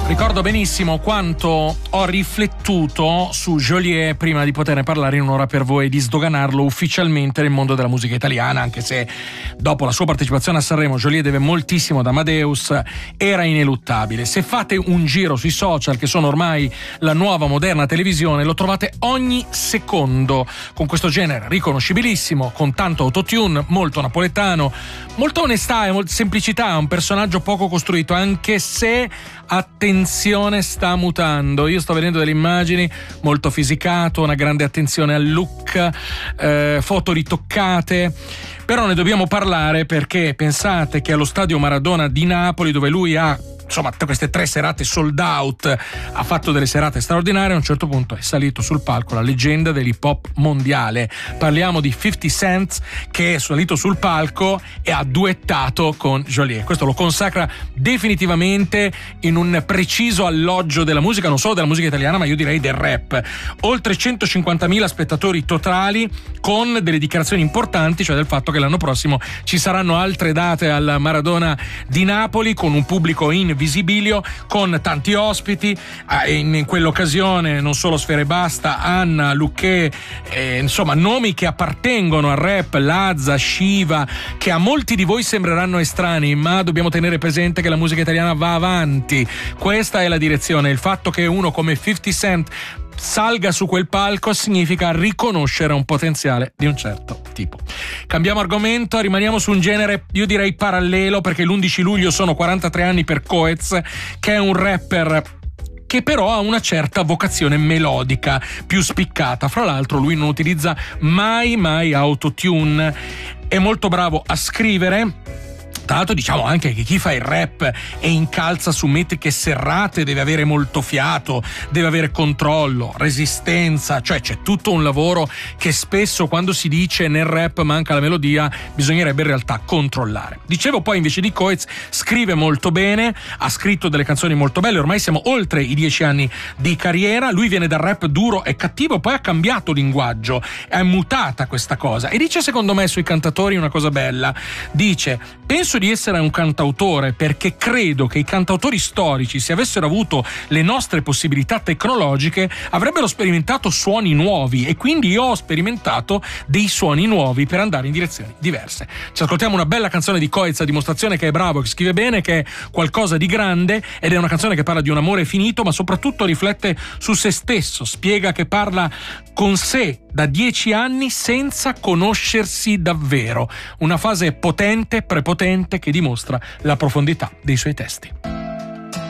Ricordo benissimo quanto ho riflettuto su Geolier prima di poterne parlare in un'ora per voi e di sdoganarlo ufficialmente nel mondo della musica italiana, anche se dopo la sua partecipazione a Sanremo Geolier deve moltissimo ad Amadeus, era ineluttabile. Se fate un giro sui social, che sono ormai la nuova moderna televisione, lo trovate ogni secondo con questo genere riconoscibilissimo, con tanto autotune, molto napoletano, molta onestà e molta semplicità, un personaggio poco costruito, anche se attenzione, sta mutando. Io sto vedendo delle immagini, molto fisicato, una grande attenzione al look, foto ritoccate, però ne dobbiamo parlare perché pensate che allo stadio Maradona di Napoli, dove lui ha queste 3 serate sold out, ha fatto delle serate straordinarie, a un certo punto è salito sul palco la leggenda dell'hip hop mondiale. Parliamo di 50 Cent, che è salito sul palco e ha duettato con Geolier. Questo lo consacra definitivamente in un preciso alloggio della musica, non solo della musica italiana, ma io direi del rap. Oltre 150.000 spettatori totali, con delle dichiarazioni importanti, cioè del fatto che l'anno prossimo ci saranno altre date al Maradona di Napoli, con un pubblico in visibilio, con tanti ospiti, in quell'occasione non solo Sfera Ebbasta, Anna, Luché, insomma nomi che appartengono al rap, Lazza, Shiva, che a molti di voi sembreranno estranei, ma dobbiamo tenere presente che la musica italiana va avanti. Questa è la direzione. Il fatto che uno come 50 Cent salga su quel palco significa riconoscere un potenziale di un certo tipo. Cambiamo argomento, rimaniamo su un genere, io direi parallelo, perché l'11 luglio sono 43 anni per Coez, che è un rapper che però ha una certa vocazione melodica, più spiccata. Fra l'altro lui non utilizza mai autotune, è molto bravo a scrivere. Tra l'altro diciamo anche che chi fa il rap e incalza su metriche serrate deve avere molto fiato, deve avere controllo, resistenza, cioè c'è tutto un lavoro che spesso quando si dice nel rap manca la melodia bisognerebbe in realtà controllare. Dicevo, poi invece di Coez scrive molto bene, ha scritto delle canzoni molto belle, ormai siamo oltre i 10 anni di carriera. Lui viene dal rap duro e cattivo, poi ha cambiato linguaggio, è mutata questa cosa e dice secondo me sui cantatori una cosa bella, dice: penso di essere un cantautore perché credo che i cantautori storici, se avessero avuto le nostre possibilità tecnologiche, avrebbero sperimentato suoni nuovi e quindi io ho sperimentato dei suoni nuovi per andare in direzioni diverse. Ci ascoltiamo una bella canzone di Coez a dimostrazione che è bravo, che scrive bene, che è qualcosa di grande, ed è una canzone che parla di un amore finito, ma soprattutto riflette su se stesso, spiega che parla con sé da 10 anni senza conoscersi davvero. Una fase potente, prepotente, che dimostra la profondità dei suoi testi.